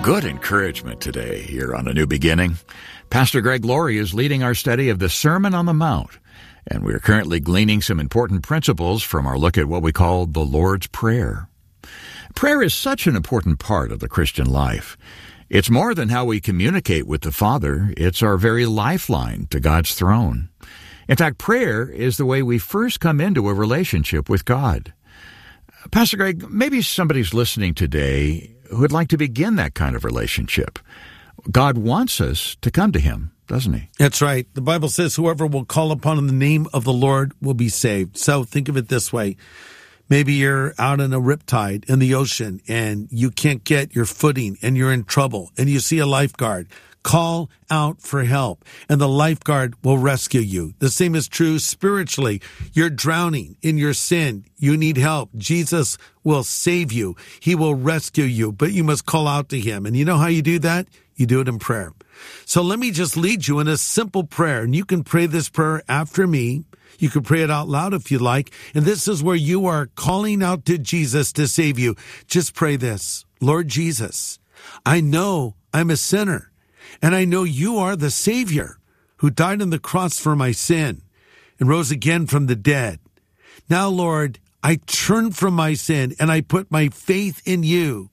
Good encouragement today here on A New Beginning. Pastor Greg Laurie is leading our study of the Sermon on the Mount, and we are currently gleaning some important principles from our look at what we call the Lord's Prayer. Prayer is such an important part of the Christian life. It's more than how we communicate with the Father. It's our very lifeline to God's throne. In fact, prayer is the way we first come into a relationship with God. Pastor Greg, maybe somebody's listening today who would like to begin that kind of relationship. God wants us to come to Him, doesn't He? That's right. The Bible says whoever will call upon the name of the Lord will be saved. So think of it this way. Maybe you're out in a riptide in the ocean and you can't get your footing and you're in trouble and you see a lifeguard. Call out for help and the lifeguard will rescue you. The same is true spiritually. You're drowning in your sin. You need help. Jesus will save you. He will rescue you, but you must call out to Him. And you know how you do that? You do it in prayer. So let me just lead you in a simple prayer, and you can pray this prayer after me. You can pray it out loud if you like. And this is where you are calling out to Jesus to save you. Just pray this. Lord Jesus, I know I'm a sinner. And I know you are the Savior who died on the cross for my sin and rose again from the dead. Now, Lord, I turn from my sin and I put my faith in you.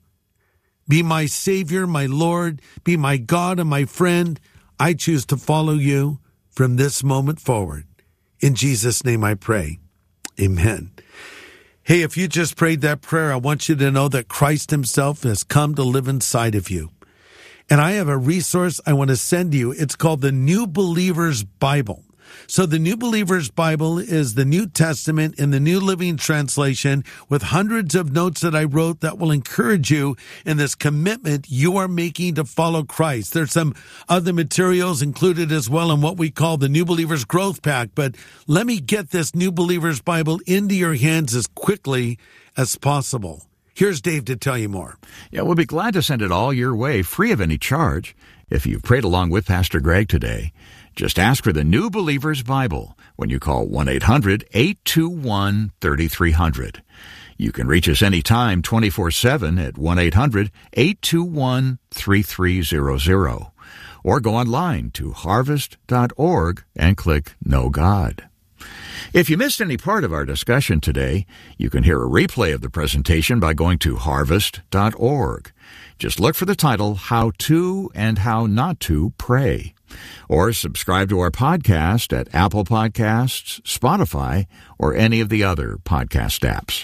Be my Savior, my Lord, be my God and my friend. I choose to follow you from this moment forward. In Jesus' name I pray. Amen. Hey, if you just prayed that prayer, I want you to know that Christ Himself has come to live inside of you. And I have a resource I want to send you. It's called the New Believer's Bible. So the New Believer's Bible is the New Testament in the New Living Translation with hundreds of notes that I wrote that will encourage you in this commitment you are making to follow Christ. There's some other materials included as well in what we call the New Believer's Growth Pack. But let me get this New Believer's Bible into your hands as quickly as possible. Here's Dave to tell you more. Yeah, we'll be glad to send it all your way, free of any charge. If you've prayed along with Pastor Greg today, just ask for the New Believer's Bible when you call 1-800-821-3300. You can reach us anytime, 24/7 at 1-800-821-3300. Or go online to harvest.org and click Know God. If you missed any part of our discussion today, you can hear a replay of the presentation by going to harvest.org. Just look for the title, How to and How Not to Pray. Or subscribe to our podcast at Apple Podcasts, Spotify, or any of the other podcast apps.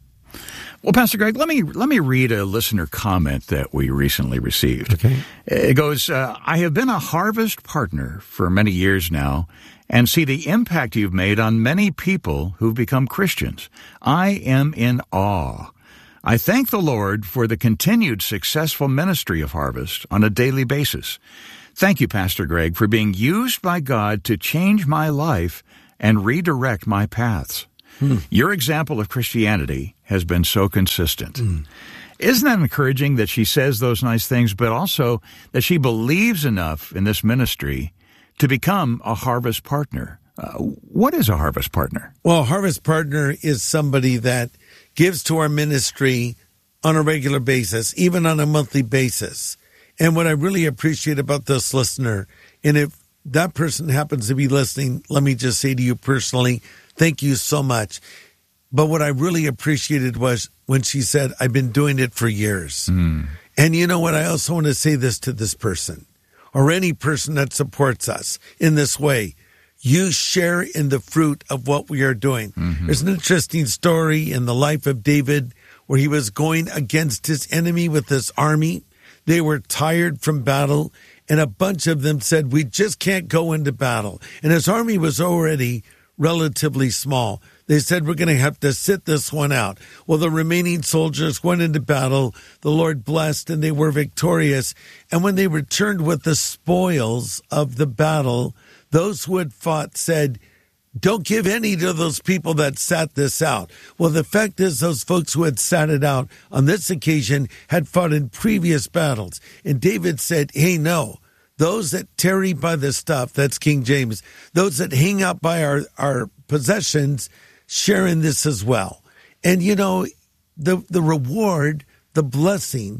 Well, Pastor Greg, let me read a listener comment that we recently received. Okay. It goes, I have been a Harvest partner for many years now, and see the impact you've made on many people who've become Christians. I am in awe. I thank the Lord for the continued successful ministry of Harvest on a daily basis. Thank you, Pastor Greg, for being used by God to change my life and redirect my paths. Your example of Christianity has been so consistent. Isn't that encouraging that she says those nice things, but also that she believes enough in this ministry to become a Harvest partner? What is a Harvest partner? Well, a Harvest partner is somebody that gives to our ministry on a regular basis, even on a monthly basis. And what I really appreciate about this listener, and if that person happens to be listening, let me just say to you personally, thank you so much. But what I really appreciated was when she said, I've been doing it for years. And you know what? I also want to say this to this person, or any person that supports us in this way. You share in the fruit of what we are doing. There's an interesting story in the life of David where he was going against his enemy with this army. They were tired from battle, and a bunch of them said, we just can't go into battle. And his army was already relatively small. They said, we're going to have to sit this one out. Well, the remaining soldiers went into battle. The Lord blessed, and they were victorious. And when they returned with the spoils of the battle, those who had fought said, don't give any to those people that sat this out. Well, the fact is those folks who had sat it out on this occasion had fought in previous battles. And David said, hey, no, those that tarry by the stuff, that's King James, those that hang out by our possessions, share in this as well. And, you know, the reward, the blessing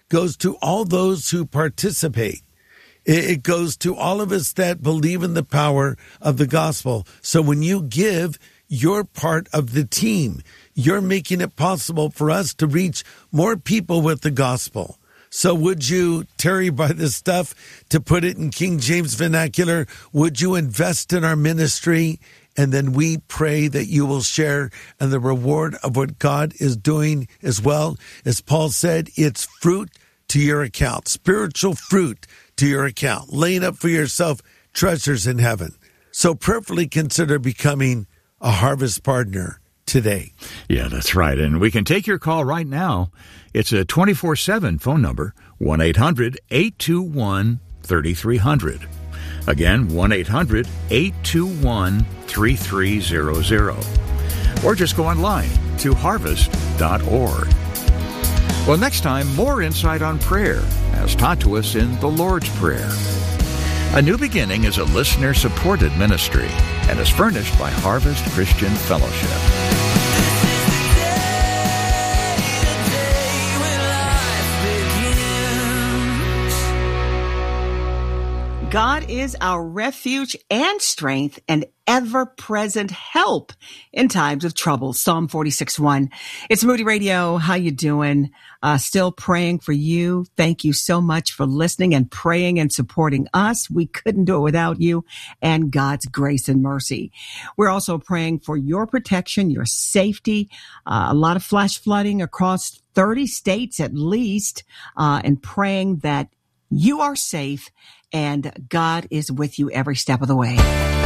goes to all those who participate. It goes to all of us that believe in the power of the gospel. So when you give, you're part of the team. You're making it possible for us to reach more people with the gospel. So would you, Terry, buy this stuff, to put it in King James vernacular? Would you invest in our ministry? And then we pray that you will share in the reward of what God is doing as well. As Paul said, it's fruit to your account, spiritual fruit to your account, laying up for yourself treasures in heaven. So prayerfully consider becoming a harvest partner today. Yeah, that's right. And we can take your call right now. It's a 24/7 phone number, 1-800-821-3300. Again, 1-800-821-3300. Or just go online to harvest.org. Well, next time, more insight on prayer, as taught to us in the Lord's Prayer. A New Beginning is a listener-supported ministry and is furnished by Harvest Christian Fellowship. God is our refuge and strength and ever-present help in times of trouble. Psalm 46:1. It's Moody Radio. How you doing? Still praying for you. Thank you so much for listening and praying and supporting us. We couldn't do it without you and God's grace and mercy. We're also praying for your protection, your safety. A lot of flash flooding across 30 states at least, and praying that you are safe and God is with you every step of the way.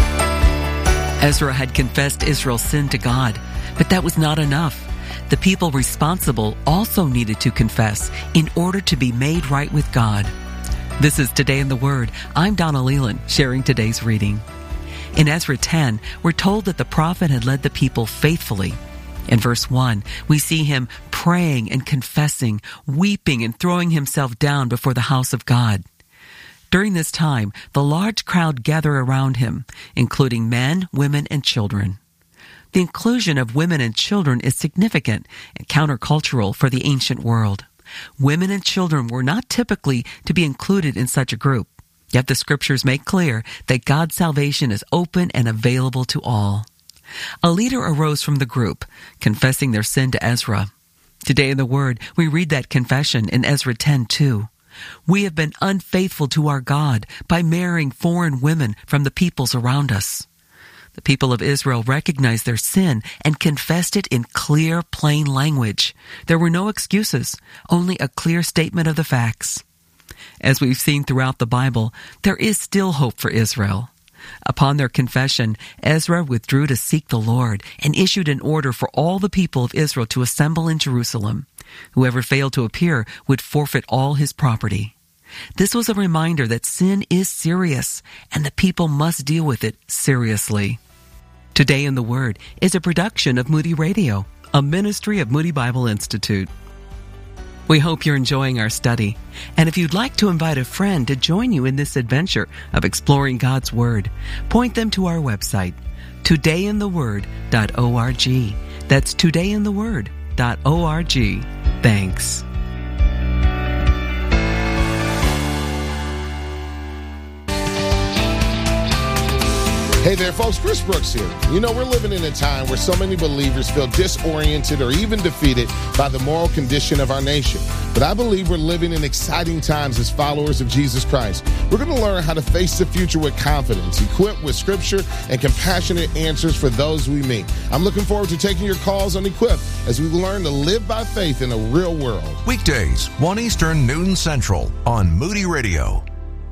Ezra had confessed Israel's sin to God, but that was not enough. The people responsible also needed to confess in order to be made right with God. This is Today in the Word. I'm Donna Leland, sharing today's reading. In Ezra 10, we're told that the prophet had led the people faithfully. In verse 1, we see him praying and confessing, weeping and throwing himself down before the house of God. During this time, the large crowd gather around him, including men, women, and children. The inclusion of women and children is significant and countercultural for the ancient world. Women and children were not typically to be included in such a group, yet the scriptures make clear that God's salvation is open and available to all. A leader arose from the group, confessing their sin to Ezra. Today in the Word, we read that confession in Ezra 10:2. We have been unfaithful to our God by marrying foreign women from the peoples around us. The people of Israel recognized their sin and confessed it in clear, plain language. There were no excuses, only a clear statement of the facts. As we've seen throughout the Bible, there is still hope for Israel. Upon their confession, Ezra withdrew to seek the Lord and issued an order for all the people of Israel to assemble in Jerusalem. Whoever failed to appear would forfeit all his property. This was a reminder that sin is serious and the people must deal with it seriously. Today in the Word is a production of Moody Radio, a ministry of Moody Bible Institute. We hope you're enjoying our study. And if you'd like to invite a friend to join you in this adventure of exploring God's Word, point them to our website, todayintheword.org. That's todayintheword.org. Thanks. Hey there, folks. Chris Brooks here. You know, we're living in a time where so many believers feel disoriented or even defeated by the moral condition of our nation. But I believe we're living in exciting times as followers of Jesus Christ. We're going to learn how to face the future with confidence, equipped with scripture and compassionate answers for those we meet. I'm looking forward to taking your calls on Equip as we learn to live by faith in a real world. Weekdays, 1 Eastern, noon Central on Moody Radio.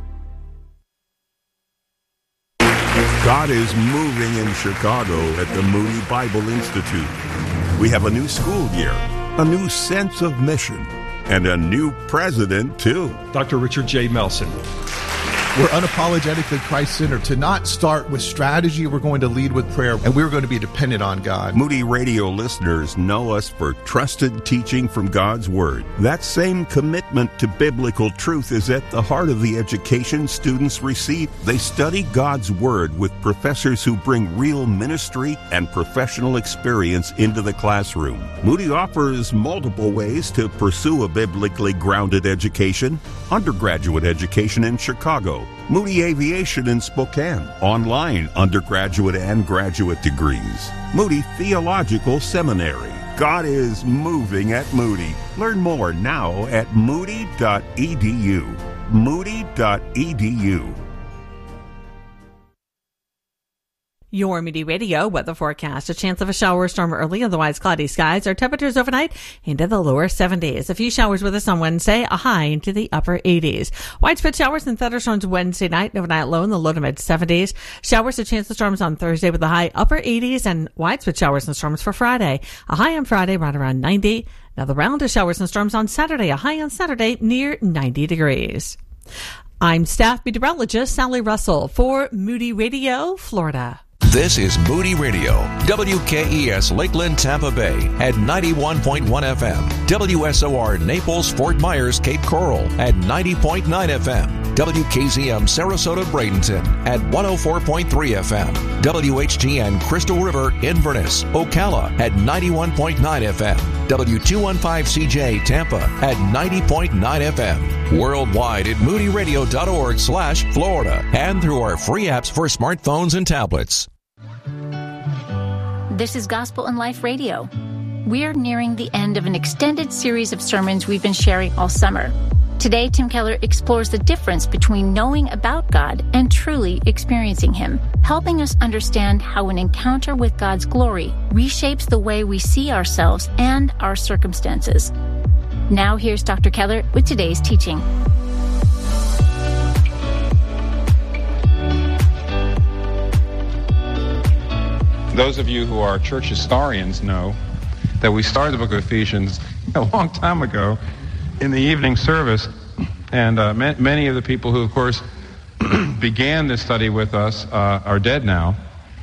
God is moving in Chicago at the Moody Bible Institute. We have a new school year, a new sense of mission, and a new president, too. Dr. Richard J. Melson. We're unapologetically Christ-centered. To not start with strategy, we're going to lead with prayer, and we're going to be dependent on God. Moody Radio listeners know us for trusted teaching from God's Word. That same commitment to biblical truth is at the heart of the education students receive. They study God's Word with professors who bring real ministry and professional experience into the classroom. Moody offers multiple ways to pursue a biblically grounded education: undergraduate education in Chicago, Moody Aviation in Spokane, online undergraduate and graduate degrees, Moody Theological Seminary. God is moving at Moody. Learn more now at moody.edu. Moody.edu. Your Moody Radio weather forecast. A chance of a shower or storm early, otherwise cloudy skies. Our temperatures overnight into the lower 70s. A few showers with us on Wednesday, a high into the upper 80s. Widespread showers and thunderstorms Wednesday night, overnight low in the low to mid 70s. Showers, a chance of storms on Thursday with a high upper 80s, and widespread showers and storms for Friday. A high on Friday right around 90. Another round of showers and storms on Saturday, a high on Saturday near 90 degrees. I'm staff meteorologist Sally Russell for Moody Radio, Florida. This is Moody Radio, WKES Lakeland, Tampa Bay at 91.1 FM, WSOR Naples, Fort Myers, Cape Coral at 90.9 FM, WKZM Sarasota, Bradenton at 104.3 FM, WHTN Crystal River, Inverness, Ocala at 91.9 FM, W215CJ Tampa at 90.9 FM, worldwide at moodyradio.org/Florida, and through our free apps for smartphones and tablets. This is Gospel in Life Radio. We're nearing the end of an extended series of sermons we've been sharing all summer. Today, Tim Keller explores the difference between knowing about God and truly experiencing Him, helping us understand how an encounter with God's glory reshapes the way we see ourselves and our circumstances. Now here's Dr. Keller with today's teaching. Those of you who are church historians know that we started the book of Ephesians a long time ago in the evening service, and many of the people who, of course, began this study with us are dead now.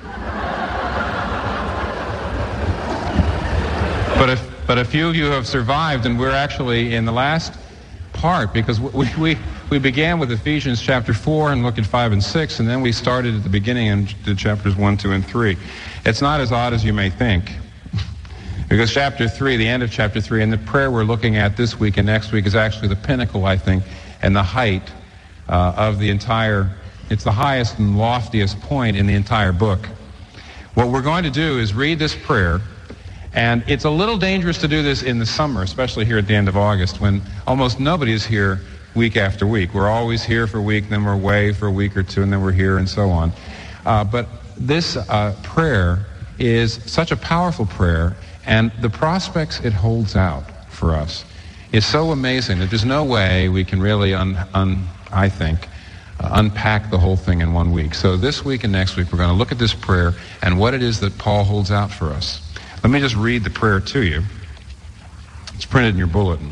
But a few of you have survived, and we're actually in the last part, because we began with Ephesians chapter 4 and looked at 5 and 6, and then we started at the beginning and did chapters 1, 2, and 3. It's not as odd as you may think, because chapter 3, the end of chapter 3, and the prayer we're looking at this week and next week is actually the pinnacle, I think, and the height of the entire, it's the highest and loftiest point in the entire book. What we're going to do is read this prayer, and it's a little dangerous to do this in the summer, especially here at the end of August, when almost nobody is here week after week. We're always here for a week, then we're away for a week or two, and then we're here, and so on. But this prayer is such a powerful prayer, and the prospects it holds out for us is so amazing that there's no way we can really, I think, unpack the whole thing in 1 week. So this week and next week we're going to look at this prayer and what it is that Paul holds out for us. Let me just read the prayer to you. It's printed in your bulletin.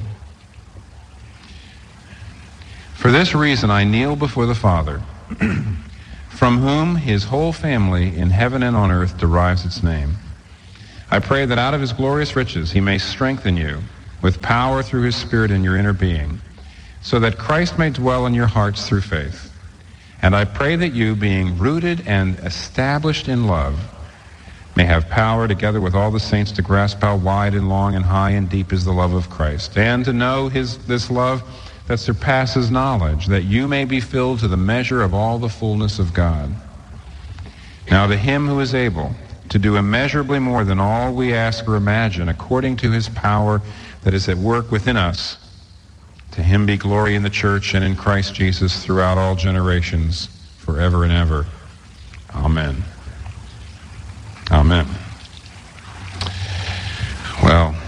For this reason I kneel before the Father, from whom his whole family in heaven and on earth derives its name. I pray that out of his glorious riches he may strengthen you with power through his Spirit in your inner being, so that Christ may dwell in your hearts through faith. And I pray that you, being rooted and established in love, may have power together with all the saints to grasp how wide and long and high and deep is the love of Christ, and to know this love that surpasses knowledge, that you may be filled to the measure of all the fullness of God. Now to him who is able to do immeasurably more than all we ask or imagine, according to his power that is at work within us, to him be glory in the church and in Christ Jesus throughout all generations, forever and ever. Amen. Amen. Well,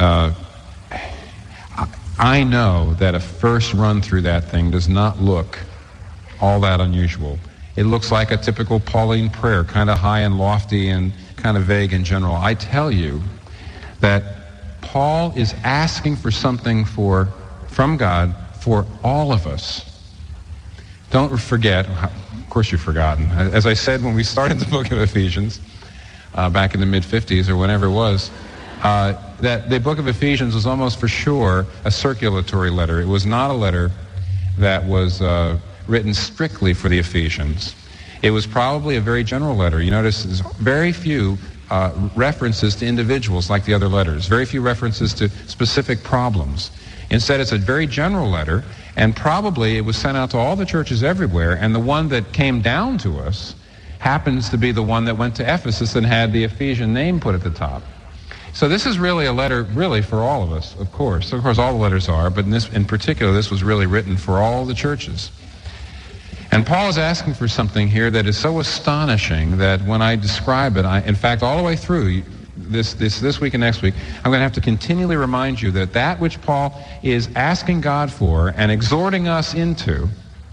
I know that a first run through that thing does not look all that unusual. It looks like a typical Pauline prayer, kind of high and lofty and kind of vague in general. I tell you that Paul is asking for something from God for all of us. don't forget, of course you've forgotten, as I said when we started the book of Ephesians, back in the mid-50s or whenever it was, that the book of Ephesians was almost for sure a circulatory letter. It was not a letter that was written strictly for the Ephesians. It was probably a very general letter. You notice there's very few references to individuals like the other letters, very few references to specific problems. Instead, it's a very general letter, and probably it was sent out to all the churches everywhere, and the one that came down to us happens to be the one that went to Ephesus and had the Ephesian name put at the top. So this is really a letter really for all of us, of course. Of course, all the letters are, but in particular, this was really written for all the churches. And Paul is asking for something here that is so astonishing that when I describe it, in fact, all the way through this week and next week, I'm going to have to continually remind you that which Paul is asking God for and exhorting us into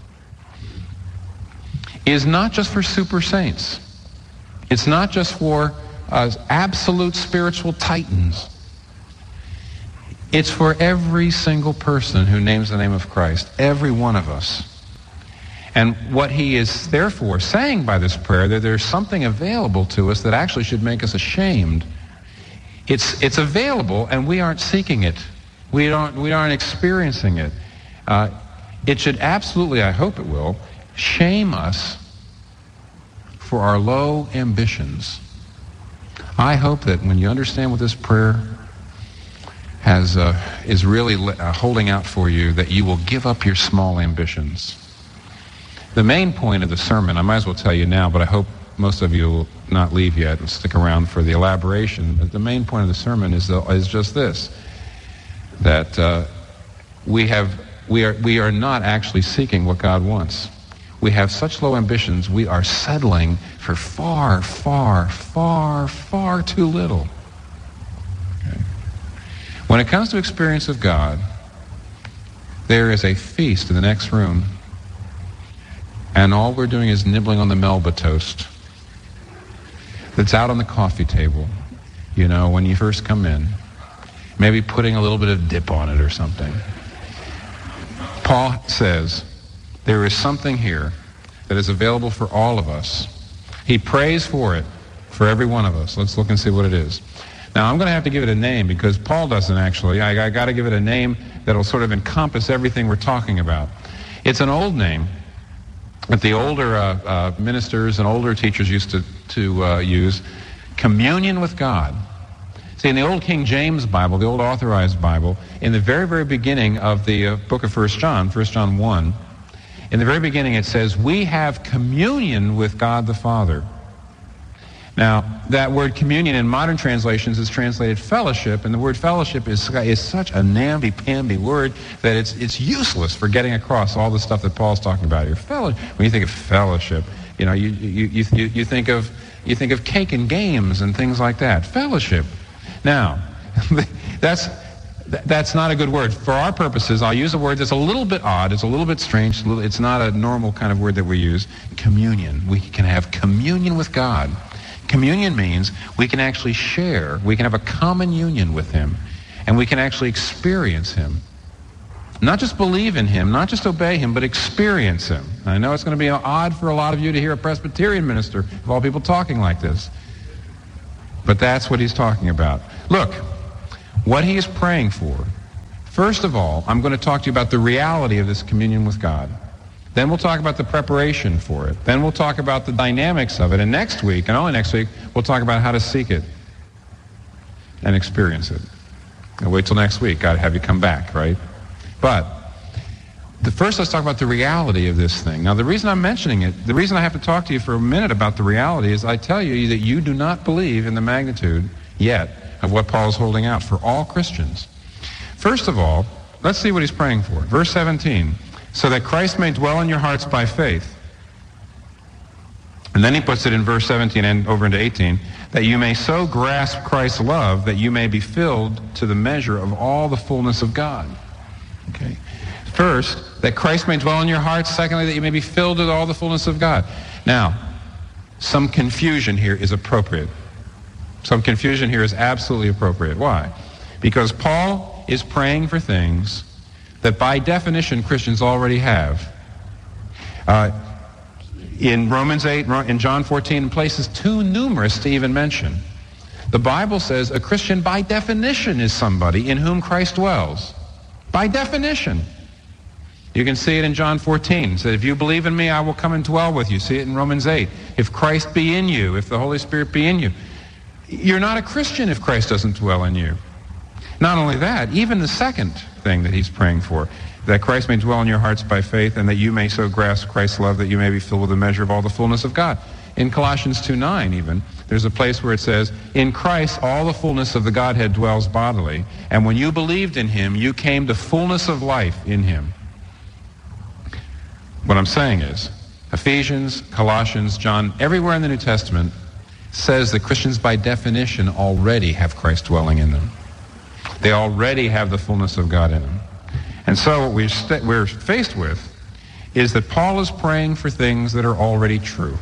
is not just for super saints. It's not just for absolute spiritual titans. It's for every single person who names the name of Christ, every one of us. And what he is therefore saying by this prayer, that there's something available to us that actually should make us ashamed. It's available, and we aren't seeking it. We aren't experiencing it. It should absolutely, I hope it will, shame us for our low ambitions. I hope that when you understand what this prayer is really holding out for you, that you will give up your small ambitions. The main point of the sermon, I might as well tell you now, but I hope most of you will not leave yet and stick around for the elaboration. But the main point of the sermon is just this, that we are not actually seeking what God wants. We have such low ambitions, we are settling for far, far, far, far too little. Okay. When it comes to experience of God, there is a feast in the next room, and all we're doing is nibbling on the Melba toast that's out on the coffee table, when you first come in. Maybe putting a little bit of dip on it or something. Paul says, there is something here that is available for all of us. He prays for it for every one of us. Let's look and see what it is. Now, I'm going to have to give it a name because Paul doesn't actually. I got to give it a name that'll sort of encompass everything we're talking about. It's an old name that the older ministers and older teachers used to use, communion with God. See, in the old King James Bible, the old Authorized Bible, in the very, very beginning of the book of 1 John 1, in the very beginning it says, we have communion with God the Father. Now, that word communion in modern translations is translated fellowship, and the word fellowship is such a namby-pamby word that it's useless for getting across all the stuff that Paul's talking about here. When you think of fellowship, you think of cake and games and things like that. Fellowship. Now, that's not a good word. For our purposes, I'll use a word that's a little bit odd, it's a little bit strange, it's not a normal kind of word that we use. Communion. We can have communion with God. Communion means we can actually share, we can have a common union with Him, and we can actually experience Him. Not just believe in Him, not just obey Him, but experience Him. I know it's going to be odd for a lot of you to hear a Presbyterian minister, of all people, talking like this. But that's what he's talking about. Look, what he is praying for. First of all, I'm going to talk to you about the reality of this communion with God. Then we'll talk about the preparation for it. Then we'll talk about the dynamics of it. And next week, and only next week, we'll talk about how to seek it and experience it. And wait till next week. Got to have you come back, right? But first, let's talk about the reality of this thing. Now, the reason I'm mentioning it, the reason I have to talk to you for a minute about the reality is I tell you that you do not believe in the magnitude yet of what Paul is holding out for all Christians. First of all, let's see what he's praying for. Verse 17, so that Christ may dwell in your hearts by faith. And then he puts it in verse 17 and over into 18, that you may so grasp Christ's love that you may be filled to the measure of all the fullness of God. Okay. First, that Christ may dwell in your hearts. Secondly, that you may be filled with all the fullness of God. Now, some confusion here is appropriate. Some confusion here is absolutely appropriate. Why? Because Paul is praying for things that by definition Christians already have. In Romans 8, in John 14, in places too numerous to even mention, the Bible says a Christian by definition is somebody in whom Christ dwells. By definition. You can see it in John 14. It says, if you believe in me, I will come and dwell with you. See it in Romans 8. If Christ be in you, if the Holy Spirit be in you. You're not a Christian if Christ doesn't dwell in you. Not only that, even the second thing that he's praying for, that Christ may dwell in your hearts by faith, and that you may so grasp Christ's love that you may be filled with the measure of all the fullness of God. In Colossians 2:9 even, there's a place where it says, in Christ all the fullness of the Godhead dwells bodily, and when you believed in him, you came to fullness of life in him. What I'm saying is, Ephesians, Colossians, John, everywhere in the New Testament says that Christians by definition already have Christ dwelling in them. They already have the fullness of God in them. And so what we're faced with is that Paul is praying for things that are already true.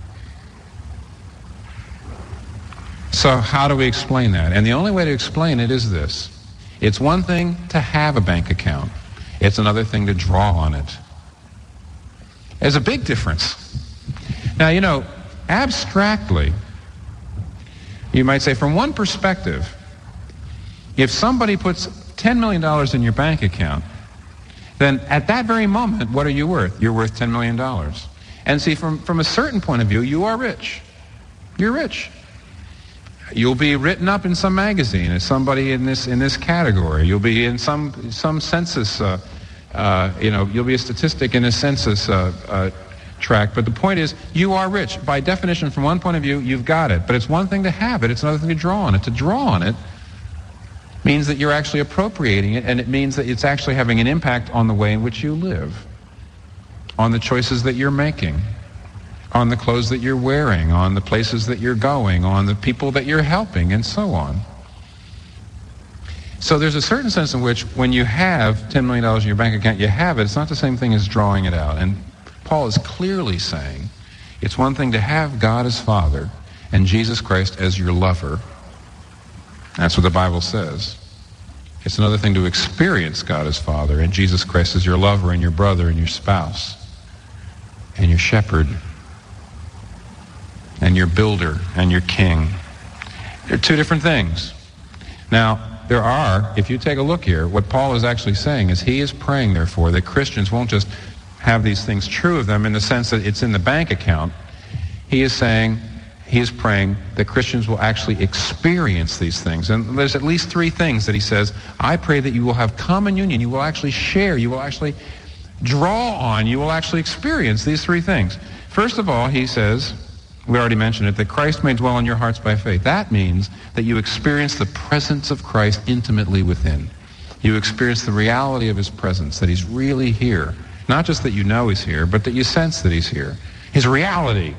So how do we explain that? And the only way to explain it is this. It's one thing to have a bank account. It's another thing to draw on it. There's a big difference. Now, you know, abstractly, you might say from one perspective, if somebody puts $10 million in your bank account, then at that very moment, what are you worth? You're worth $10 million. And see, from a certain point of view, you are rich. You're rich. You'll be written up in some magazine as somebody in this category. You'll be in some census, you'll be a statistic in a census tract. But the point is, you are rich. By definition, from one point of view, you've got it. But it's one thing to have it. It's another thing to draw on it. To draw on it means that you're actually appropriating it, and it means that it's actually having an impact on the way in which you live, on the choices that you're making, on the clothes that you're wearing, on the places that you're going, on the people that you're helping, and so on. So there's a certain sense in which when you have $10 million in your bank account, you have it. It's not the same thing as drawing it out. And Paul is clearly saying it's one thing to have God as Father and Jesus Christ as your lover. That's what the Bible says. It's another thing to experience God as Father and Jesus Christ as your lover and your brother and your spouse and your shepherd and your builder and your king. They're two different things. Now, there are, if you take a look here, what Paul is actually saying is he is praying, therefore, that Christians won't just have these things true of them in the sense that it's in the bank account. He is saying, he is praying that Christians will actually experience these things. And there's at least three things that he says. I pray that you will have common union. You will actually share. You will actually draw on. You will actually experience these three things. First of all, he says, we already mentioned it, that Christ may dwell in your hearts by faith. That means that you experience the presence of Christ intimately within. You experience the reality of his presence, that he's really here. Not just that you know he's here, but that you sense that he's here. His reality.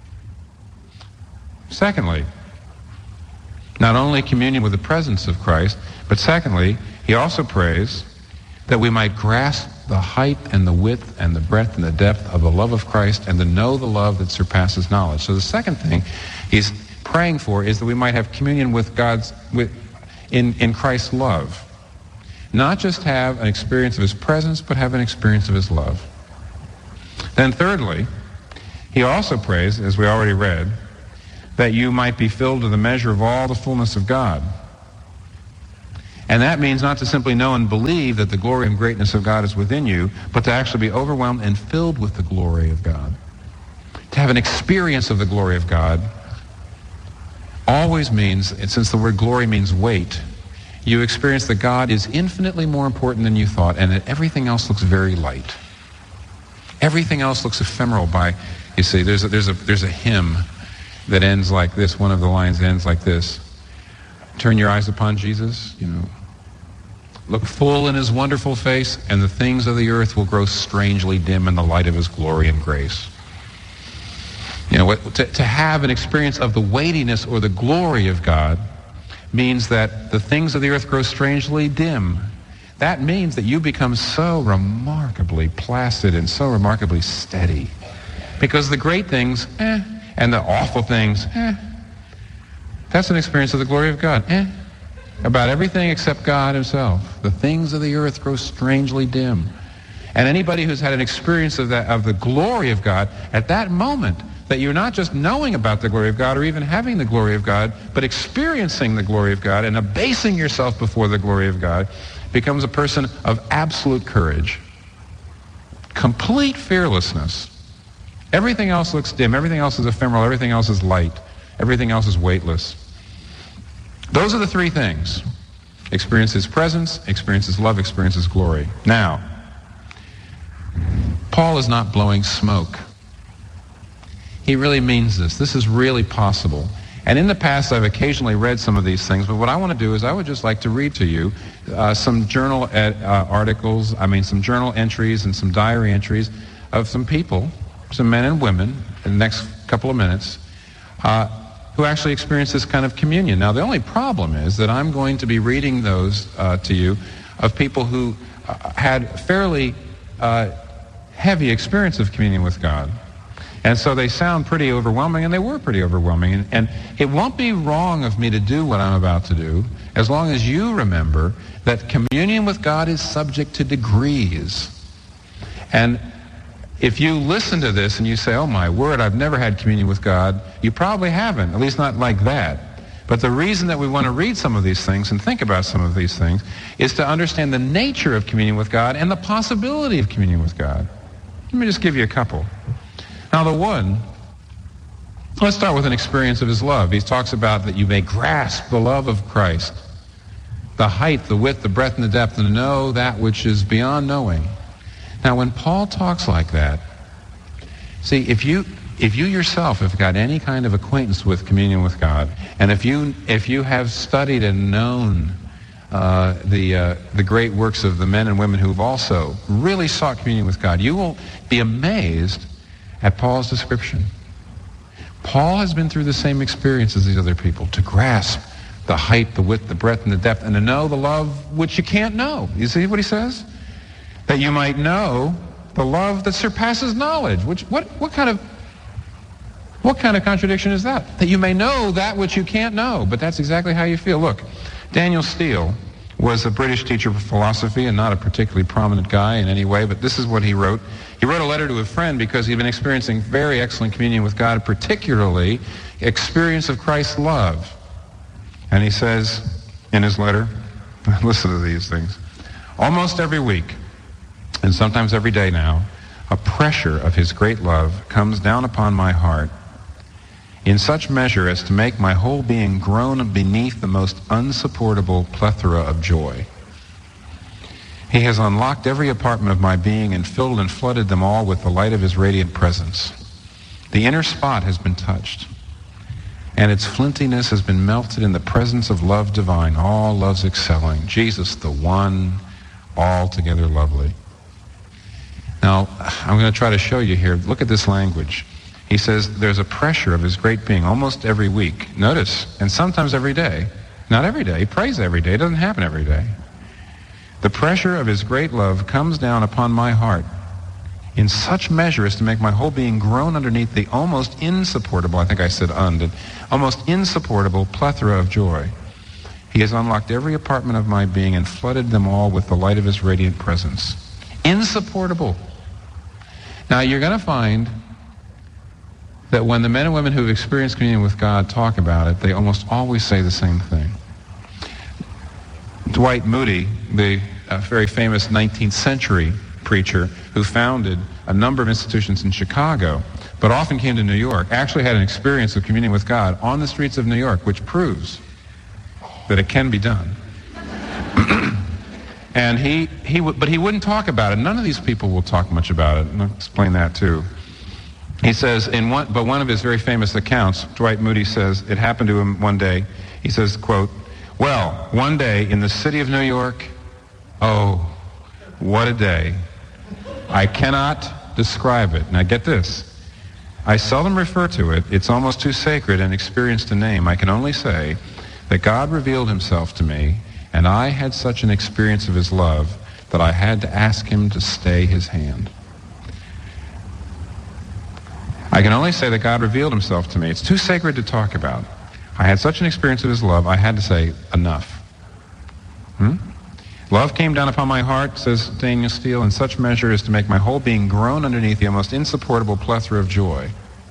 Secondly, not only communion with the presence of Christ, but secondly, he also prays that we might grasp the height and the width and the breadth and the depth of the love of Christ and to know the love that surpasses knowledge. So the second thing he's praying for is that we might have communion with in Christ's love. Not just have an experience of his presence, but have an experience of his love. Then thirdly, he also prays, as we already read, that you might be filled to the measure of all the fullness of God. And that means not to simply know and believe that the glory and greatness of God is within you, but to actually be overwhelmed and filled with the glory of God. To have an experience of the glory of God always means, and since the word glory means weight, you experience that God is infinitely more important than you thought, and that everything else looks very light. Everything else looks ephemeral by, you see, there's a hymn that ends like this. One of the lines ends like this. Turn your eyes upon Jesus, look full in his wonderful face, and the things of the earth will grow strangely dim in the light of his glory and grace. To have an experience of the weightiness or the glory of God means that the things of the earth grow strangely dim. That means that you become so remarkably placid and so remarkably steady. Because the great things, and the awful things, that's an experience of the glory of God. About everything except God himself. The things of the earth grow strangely dim. And anybody who's had an experience of the glory of God, at that moment, that you're not just knowing about the glory of God or even having the glory of God, but experiencing the glory of God and abasing yourself before the glory of God, becomes a person of absolute courage, complete fearlessness. Everything else looks dim, everything else is ephemeral, everything else is light, everything else is weightless. Those are the three things. Experience His presence, experience His love, experience His glory. Now, Paul is not blowing smoke. He really means this. This is really possible. And in the past, I've occasionally read some of these things, but what I want to do is I would just like to read to you some journal articles, some journal entries and some diary entries of some people, some men and women, in the next couple of minutes, who actually experienced this kind of communion. Now, the only problem is that I'm going to be reading those to you of people who had fairly heavy experience of communion with God. And so they sound pretty overwhelming, and they were pretty overwhelming. And it won't be wrong of me to do what I'm about to do, as long as you remember that communion with God is subject to degrees. And if you listen to this and you say, oh my word, I've never had communion with God, you probably haven't, at least not like that. But the reason that we want to read some of these things and think about some of these things is to understand the nature of communion with God and the possibility of communion with God. Let me just give you a couple. Now the one, let's start with an experience of His love. He talks about that you may grasp the love of Christ, the height, the width, the breadth, and the depth, and to know that which is beyond knowing. Now when Paul talks like that, see, if you yourself have got any kind of acquaintance with communion with God, and if you have studied and known the great works of the men and women who have also really sought communion with God, you will be amazed at Paul's description. Paul has been through the same experience as these other people, to grasp the height, the width, the breadth, and the depth, and to know the love which you can't know. You see what he says? That you might know the love that surpasses knowledge. What kind of contradiction is that? That you may know that which you can't know, but that's exactly how you feel. Look, Daniel Steele was a British teacher of philosophy and not a particularly prominent guy in any way, but this is what he wrote. He wrote a letter to a friend because he'd been experiencing very excellent communion with God, particularly experience of Christ's love. And he says in his letter, listen to these things, almost every week, and sometimes every day now, a pressure of His great love comes down upon my heart in such measure as to make my whole being groan beneath the most unsupportable plethora of joy. He has unlocked every apartment of my being and filled and flooded them all with the light of His radiant presence. The inner spot has been touched, and its flintiness has been melted in the presence of love divine, all loves excelling, Jesus the one, altogether lovely. Now, I'm going to try to show you here. Look at this language. He says there's a pressure of His great being almost every week. Notice, and sometimes every day. Not every day. He prays every day. It doesn't happen every day. The pressure of His great love comes down upon my heart in such measure as to make my whole being groan underneath the almost insupportable, I think I said almost insupportable plethora of joy. He has unlocked every apartment of my being and flooded them all with the light of His radiant presence. Insupportable. Now you're going to find that when the men and women who've experienced communion with God talk about it, they almost always say the same thing. Dwight Moody, the very famous 19th century preacher who founded a number of institutions in Chicago, but often came to New York, actually had an experience of communion with God on the streets of New York, which proves that it can be done. And he wouldn't talk about it. None of these people will talk much about it, and I'll explain that too. He says, but one of his very famous accounts, Dwight Moody says, it happened to him one day. He says, quote, well, one day in the city of New York, oh, what a day. I cannot describe it. Now get this. I seldom refer to it. It's almost too sacred and experienced a name. I can only say that God revealed Himself to me, and I had such an experience of His love that I had to ask Him to stay His hand. I can only say that God revealed Himself to me. It's too sacred to talk about. I had such an experience of His love, I had to say, enough. Love came down upon my heart, says Daniel Steele, in such measure as to make my whole being groan underneath the almost insupportable plethora of joy.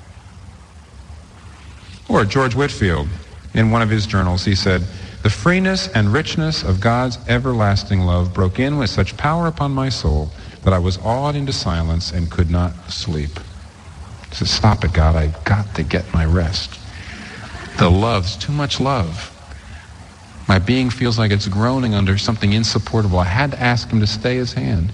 Or George Whitefield, in one of his journals, he said, the freeness and richness of God's everlasting love broke in with such power upon my soul that I was awed into silence and could not sleep. He said, stop it, God, I've got to get my rest. The love's too much love. My being feels like it's groaning under something insupportable. I had to ask him to stay his hand.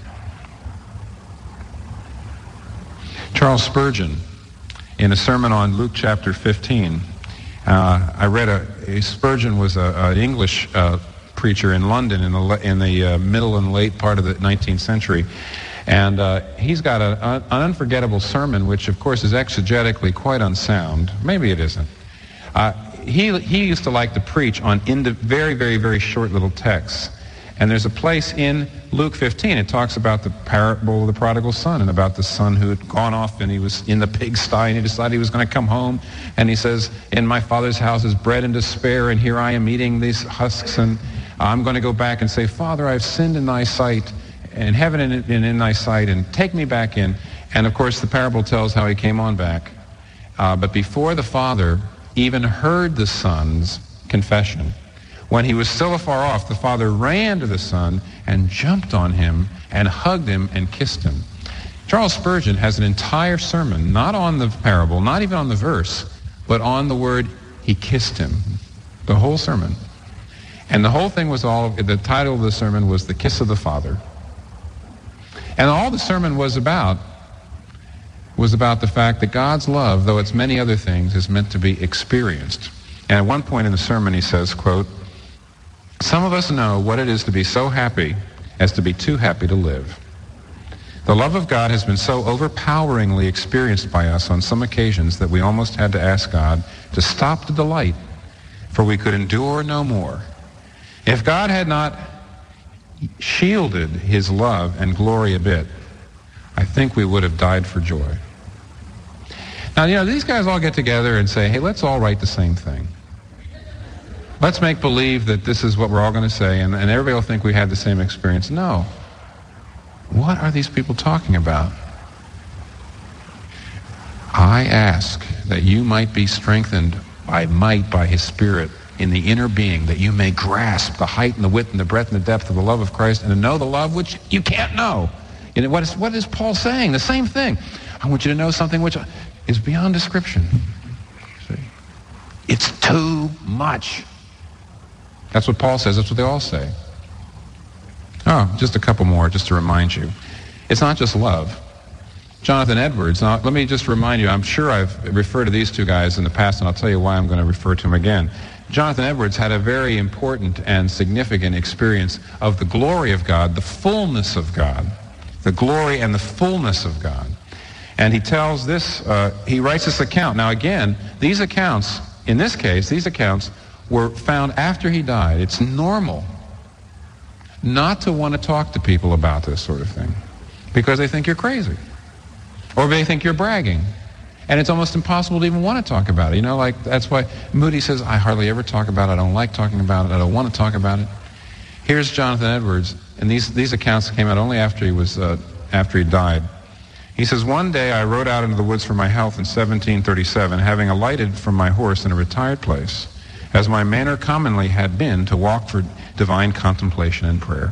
Charles Spurgeon, in a sermon on Luke chapter 15, I read Spurgeon was an English preacher in London in the middle and late part of the 19th century. And he's got an unforgettable sermon, which of course is exegetically quite unsound. Maybe it isn't. He used to like to preach on very, very, very short little texts. And there's a place in Luke 15, it talks about the parable of the prodigal son and about the son who had gone off and he was in the pigsty and he decided he was going to come home. And he says, in my father's house is bread and despair, and here I am eating these husks, and I'm going to go back and say, Father, I've sinned in thy sight, in heaven and in thy sight, and take me back in. And of course the parable tells how he came on back. But before the father even heard the son's confession, when he was still afar off, the father ran to the son and jumped on him and hugged him and kissed him. Charles Spurgeon has an entire sermon, not on the parable, not even on the verse, but on the word, he kissed him. The whole sermon. And the whole thing was the title of the sermon was The Kiss of the Father. And all the sermon was about the fact that God's love, though it's many other things, is meant to be experienced. And at one point in the sermon he says, quote, some of us know what it is to be so happy as to be too happy to live. The love of God has been so overpoweringly experienced by us on some occasions that we almost had to ask God to stop the delight, for we could endure no more. If God had not shielded his love and glory a bit, I think we would have died for joy. Now, these guys all get together and say, hey, let's all write the same thing. Let's make believe that this is what we're all going to say, and everybody will think we had the same experience. No. What are these people talking about? I ask that you might be strengthened by might, by his Spirit, in the inner being, that you may grasp the height and the width and the breadth and the depth of the love of Christ, and to know the love which you can't know. What is Paul saying? The same thing. I want you to know something which is beyond description. See? It's too much. That's what Paul says. That's what they all say. Oh, just a couple more, just to remind you. It's not just love. Jonathan Edwards, now let me just remind you, I'm sure I've referred to these two guys in the past, and I'll tell you why I'm going to refer to them again. Jonathan Edwards had a very important and significant experience of the glory of God, the fullness of God, the glory and the fullness of God. And he tells this, he writes this account. Now again, these accounts, in this case, these accounts were found after he died. It's normal not to want to talk to people about this sort of thing because they think you're crazy or they think you're bragging. And it's almost impossible to even want to talk about it. That's why Moody says, I hardly ever talk about it. I don't like talking about it. I don't want to talk about it. Here's Jonathan Edwards, and these accounts came out only after he died. He says, one day I rode out into the woods for my health in 1737, having alighted from my horse in a retired place, as my manner commonly had been to walk for divine contemplation and prayer.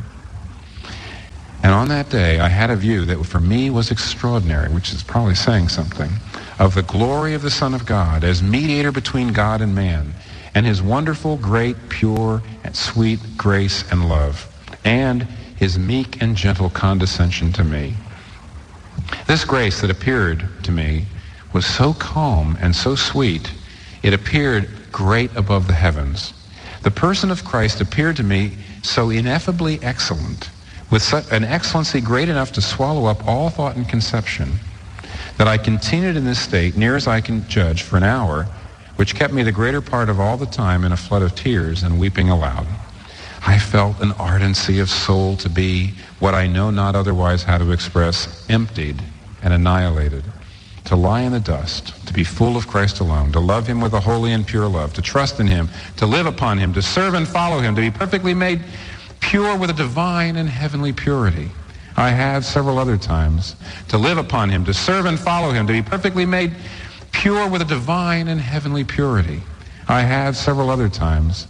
And on that day, I had a view that for me was extraordinary, which is probably saying something, of the glory of the Son of God as mediator between God and man, and his wonderful, great, pure, and sweet grace and love, and his meek and gentle condescension to me. This grace that appeared to me was so calm and so sweet, it appeared great above the heavens. The person of Christ appeared to me so ineffably excellent, with such an excellency great enough to swallow up all thought and conception, that I continued in this state, near as I can judge, for an hour, which kept me the greater part of all the time in a flood of tears and weeping aloud. I felt an ardency of soul to be, what I know not otherwise how to express, emptied and annihilated, to lie in the dust, to be full of Christ alone, to love him with a holy and pure love, to trust in him, to live upon him, to serve and follow him, to be perfectly made pure with a divine and heavenly purity. I have several other times. To live upon him, to serve and follow him, to be perfectly made pure with a divine and heavenly purity. I have several other times.